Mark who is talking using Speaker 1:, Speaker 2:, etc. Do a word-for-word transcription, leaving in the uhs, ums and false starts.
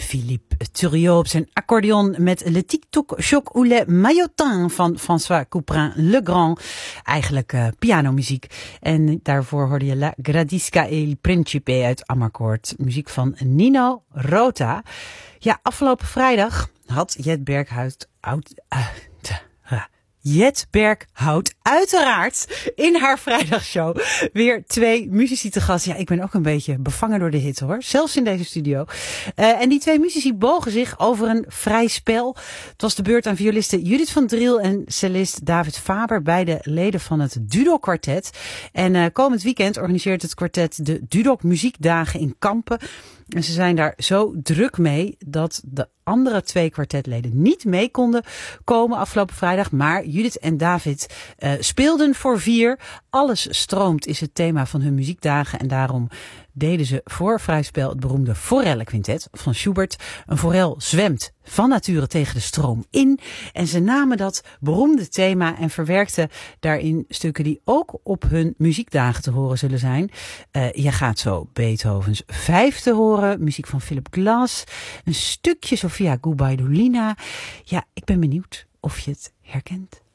Speaker 1: Philippe Thuriot op zijn accordeon met Le Tic-Toc Choc ou Le Maillotin van François Couperin-Legrand. Eigenlijk uh, pianomuziek. En daarvoor hoorde je La Gradisca e il Principe uit Amarcord. Muziek van Nino Rota. Ja, afgelopen vrijdag had Jet Berghout... Oud, uh, uh, Jet Berghout uiteraard in haar vrijdagshow weer twee muzici te gast. Ja, ik ben ook een beetje bevangen door de hit hoor. Zelfs in deze studio. Uh, en die twee muzici bogen zich over een vrij spel. Het was de beurt aan violiste Judith van Driel en cellist David Faber. Beide leden van het Dudok Kwartet. En uh, komend weekend organiseert het kwartet de Dudok Muziekdagen in Kampen. En ze zijn daar zo druk mee dat de andere twee kwartetleden niet mee konden komen afgelopen vrijdag. Maar Judith en David uh, speelden voor vier. Alles stroomt is het thema van hun muziekdagen. En daarom deden ze voor vrij spel het beroemde Forellenquintet van Schubert. Een forel zwemt van nature tegen de stroom in. En ze namen dat beroemde thema en verwerkten daarin stukken die ook op hun muziekdagen te horen zullen zijn. Uh, je gaat zo Beethovens Vijfde horen, muziek van Philip Glass, een stukje Sofia Gubaidulina. Ja, ik ben benieuwd of je het herkent.